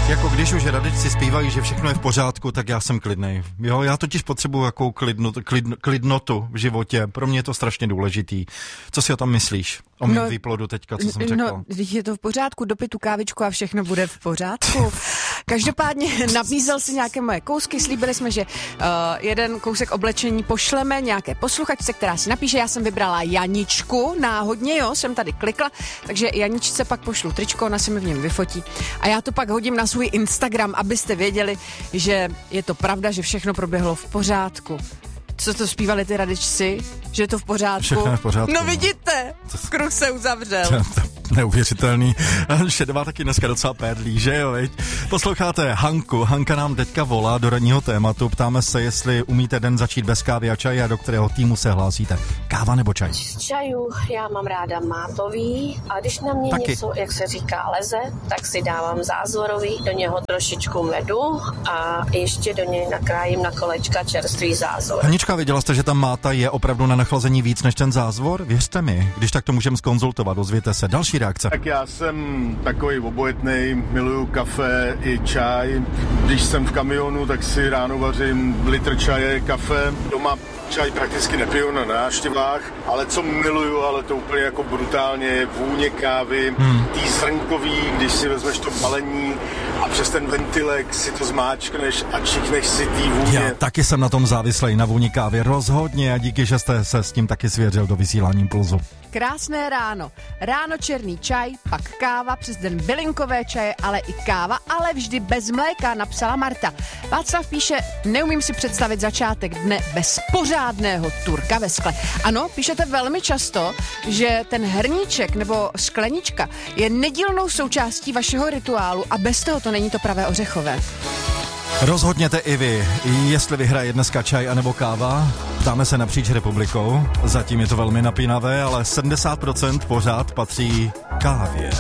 Jako když už radičci zpívají, že všechno je v pořádku, tak já jsem klidnej. Jo, já totiž potřebuju jakou klidnotu v životě. Pro mě je to strašně důležitý. Co si o tom myslíš? O mém výplodu teďka, co jsem řekl? No, je to v pořádku, dopij tu kávičku a všechno bude v pořádku. Každopádně nabízel si nějaké moje kousky, slíbili jsme, že jeden kousek oblečení pošleme nějaké posluchačce, která si napíše. Já jsem vybrala Janičku, náhodně, jo, jsem tady klikla, takže Janičce pak pošlu tričko, ona si mi v něm vyfotí. A já to pak hodím na svůj Instagram, abyste věděli, že je to pravda, že všechno proběhlo v pořádku. Co to zpívali ty radičci? Že je to v pořádku? Všechno je v pořádku. No vidíte, kruh se uzavřel. Neuvěřitelný. Šedová taky dneska docela pédlí, že jo, veď? Posloucháte Hanku. Hanka nám teďka volá do ranního tématu. Ptáme se, jestli umíte den začít bez kávy a čaje a do kterého týmu se hlásíte. Káva nebo čaj? Z čaju já mám ráda mátový a když na mě taky něco, jak se říká, leze, tak si dávám zázorový, do něho trošičku medu a ještě do něj nakrájím na kolečka čerstvý zázvor. Hanička, věděla jste, že ta máta je opravdu na nachlazení víc než ten zázvor? Věřte mi, když tak to můžeme zkonzultovat, dozvěte se. Další reakce. Tak já jsem takový obojetnej, miluju kafe i čaj. Když jsem v kamionu, tak si ráno vařím litr čaje, kafe. Doma čaj prakticky nepiju na návštěvách, ale co miluju, ale to úplně jako brutálně, je vůně kávy, tý zrnkový, když si vezmeš to balení a přes ten ventilek si to zmáčkneš a čichneš si tý vůně. Já taky jsem na tom závislej, na vůni kávy, rozhodně, a díky, že jste se s tím taky svěřil do vysílání Impulzu. Krásné ráno. Ráno černý čaj, pak káva, přes den bylinkové čaje, ale i káva, ale vždy bez mléka, napsala Marta. Václav píše, neumím si představit začátek dne bez pořádného turka ve skle. Ano, píšete velmi často, že ten hrníček nebo sklenička je nedílnou součástí vašeho rituálu a bez toho to není to pravé ořechové. Rozhodněte i vy, jestli vyhraje dneska čaj anebo káva. Ptáme se napříč republikou. Zatím je to velmi napínavé, ale 70% pořád patří kávě.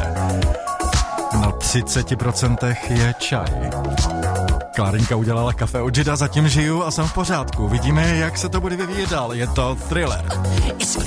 Na 30% je čaj. Klárinka udělala kafe od Jida, zatím žiju a jsem v pořádku. Vidíme, jak se to bude vyvíjet dál. Je to Thriller. It's